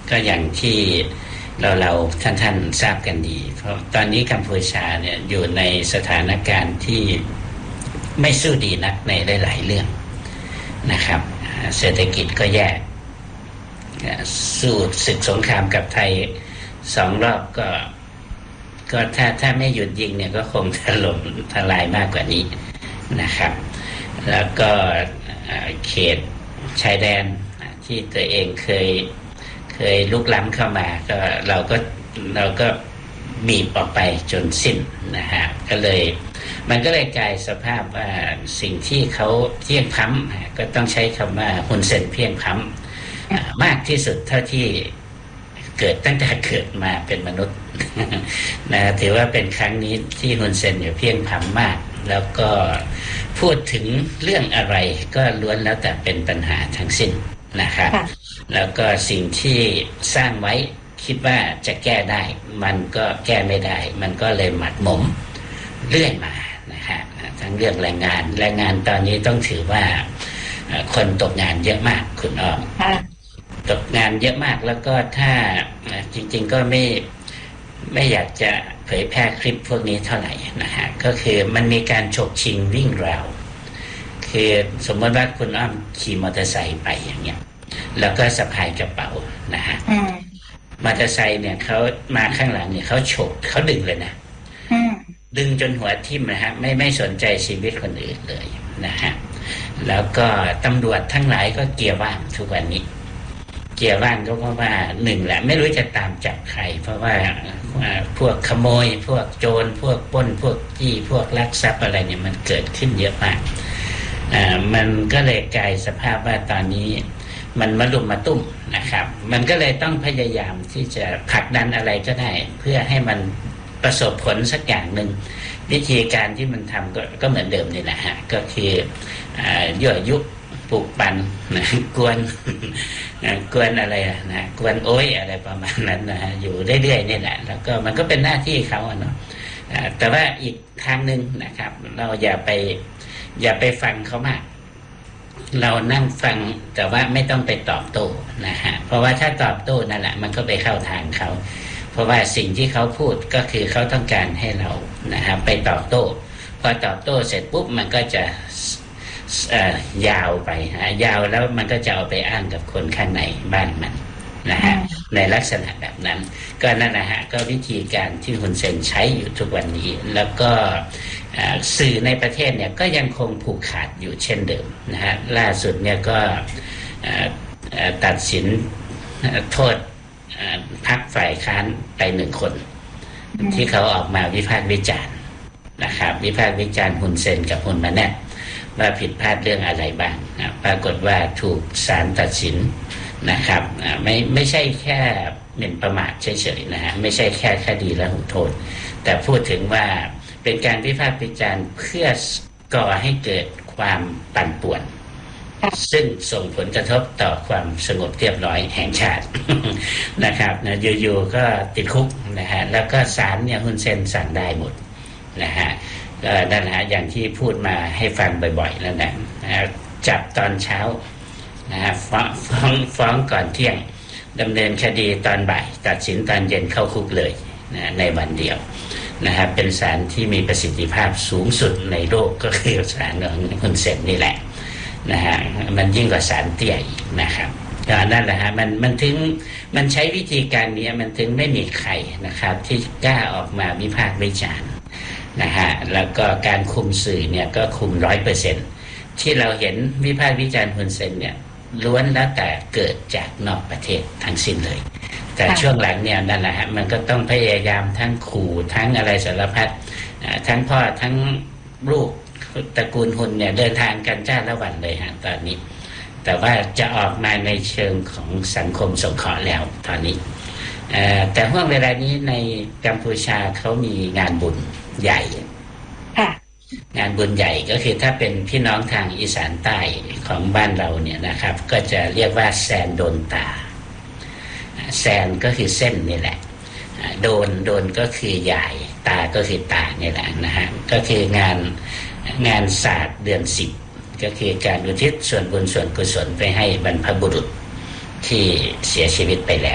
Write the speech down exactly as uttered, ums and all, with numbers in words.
ก็อย่างที่เราเราท่านท่านทราบกันดีเพราะตอนนี้กัมพูชาเนี่ยอยู่ในสถานการณ์ที่ไม่สู้ดีนักในหลายๆเรื่องนะครับเศรษฐกิจก็แย่สู้ศึกสงครามกับไทยสองรอบก็ก็ถ้าถ้าไม่หยุดยิงเนี่ยก็คงถล่มทลายมากกว่านี้นะครับแล้วก็เขตชายแดนที่ตัวเองเคยเคยลุกล้ำเข้ามาก็เราก็เราก็บีบออกไปจนสิ้นนะฮะก็เลยมันก็เลยกลายสภาพว่าสิ่งที่เขาเพียงพล้ำก็ต้องใช้คำว่าฮุนเซนเพียงพล้ำมากที่สุดเท่าที่เกิดตั้งแต่เกิดมาเป็นมนุษย์นะถือว่าเป็นครั้งนี้ที่ฮุนเซนอยู่เพียงพล้ำมากแล้วก็พูดถึงเรื่องอะไรก็ล้วนแล้วแต่เป็นปัญหาทั้งสิ้นนะครับแล้วก็สิ่งที่สร้างไว้คิดว่าจะแก้ได้มันก็แก้ไม่ได้มันก็เลยหมักหมมเรื่อยมานะฮะทั้งเรื่องแรงงานแรงงานตอนนี้ต้องถือว่าคนตกงานเยอะมากคุณอ้อมตกงานเยอะมากแล้วก็ถ้าจริงๆก็ไม่ไม่อยากจะเผยแพร่คลิปพวกนี้เท่าไหร่นะฮะก็คือมันมีการฉกชิงวิ่งราวคือสมมติว่าคุณอ้อมขี่มอเตอร์ไซค์ไปอย่างเงี้ยแล้วก็สะพายกระเป๋านะฮะมอเตอร์ไซค์เนี่ยเขามาข้างหลังเนี่ยเขาฉกเขาดึงเลยนะดึงจนหัวทิ่มนะฮะไม่ไม่สนใจชีวิตคนอื่นเลยนะฮะแล้วก็ตำรวจทั้งหลายก็เกียร์ว่างทุกวันนี้เกียร์ว่างก็เพราะว่าหนึ่งแหละไม่รู้จะตามจับใครเพราะว่าพวกขโมยพวกโจรพวกปล้นพวกจี้พวกลักทรัพย์อะไรเนี่ยมันเกิดขึ้นเยอะมากอ่ามันก็เลยกลายสภาพว่าตอนนี้มันมาลุมมาตุ้มนะครับมันก็เลยต้องพยายามที่จะผลักดันอะไรก็ได้เพื่อให้มันประสบผลสักอย่างหนึ่งวิธีการที่มันทำก็ก็เหมือนเดิมนี่แหละฮะก็คืออ่ายั่วยุปลุกปั่นนะกวนกวนอะไรนะกวนโอ้ยอะไรประมาณนั้นนะฮะอยู่เรื่อยๆนี่แหละแล้วก็มันก็เป็นหน้าที่เขาเนาะแต่ว่าอีกทางนึงนะครับเราอย่าไปอย่าไปฟังเขามากเรานั่งฟังแต่ว่าไม่ต้องไปตอบโต้นะฮะเพราะว่าถ้าตอบโต้นั่นแหละมันก็ไปเข้าทางเขาเพราะว่าสิ่งที่เขาพูดก็คือเขาต้องการให้เรานะฮะไปตอบโต้พอตอบโต้เสร็จปุ๊บมันก็จะยาวไปยาวแล้วมันก็จะเอาไปอ้างกับคนข้างในบ้านมันนะฮะในลักษณะแบบนั้นก็นั่นนะฮะก็วิธีการที่ฮุนเซนใช้อยู่ทุกวันนี้แล้วก็สื่อในประเทศเนี่ยก็ยังคงผูกขาดอยู่เช่นเดิมนะฮะล่าสุดเนี่ยก็ตัดสินโทษพรรคฝ่ายค้านไปหนึ่งคนที่เขาออกมาวิพากษ์วิจารณ์นะครับวิพากษ์วิจารณ์ฮุนเซนกับฮุนมาเนตว่าผิดพลาดเรื่องอะไรบ้างนะปรากฏว่าถูกศาลตัดสินนะครับไม่ไม่ใช่แค่หมิ่นประมาทเฉยๆนะฮะไม่ใช่แค่คดีละหุโทษแต่พูดถึงว่าเป็นการวิพากษ์วิจารณ์เพื่อก่อให้เกิดความปั่นป่วนซึ่งส่งผลกระทบต่อความสงบเรียบร้อยแห่งชาติ นะครับนะอยู่ๆก็ติดคุกนะฮะแล้วก็ศาลเนี่ยฮุนเซนสั่งได้หมดนะฮะก็นั่นแหละอย่างที่พูดมาให้ฟังบ่อยๆแล้วนะจับตอนเช้านะฮะฟ้องฟ้องฟ้องก่อนเที่ยงดำเนินคดีตอนบ่ายตัดสินตอนเย็นเข้าคุกเลยนะในวันเดียวนะครับเป็นศาลที่มีประสิทธิภาพสูงสุดในโลกก็คือศาลของฮุนเซนนี่แหละนะฮะมันยิ่งกว่าศาลเตี้ยอีกนะครับก็นั่นแหละฮะมันมันถึงมันใช้วิธีการนี้มันถึงไม่มีใครนะครับที่กล้าออกมาวิพากษ์วิจารณ์นะฮะแล้วก็การคุมสื่อเนี่ยก็คุม ร้อยเปอร์เซ็นต์ ที่เราเห็นวิพากษ์วิจารณ์ฮุนเซนเนี่ยล้วนแล้วแต่เกิดจากนอกประเทศทั้งสิ้นเลยแต่ช่วงหลังเนี่ยนั่นแหละฮะมันก็ต้องพยายามทั้งขู่ทั้งอะไรสารพัดทั้งพ่อทั้งลูกตระกูลฮุนเนี่ยเดินทางกันจ้าละวันเลยฮะตอนนี้แต่ว่าจะออกมาในเชิงของสังคมสงเคราะห์แล้วตอนนี้แต่ห่วงเวลานี้ในกัมพูชาเขามีงานบุญใหญ่งานบุญใหญ่ก็คือถ้าเป็นพี่น้องทางอีสานใต้ของบ้านเราเนี่ยนะครับก็จะเรียกว่าแซนโดนตาแซนก็คือเส้นนี่แหละโดนโดนก็คือยายตาก็คือตานี่แหละนะฮะก็คืองานงานศาสตร์เดือนสิบก็คือการอุทิศส่วนบุญส่วนกุศลไปให้บรรพบุรุษที่เสียชีวิตไปแล้ว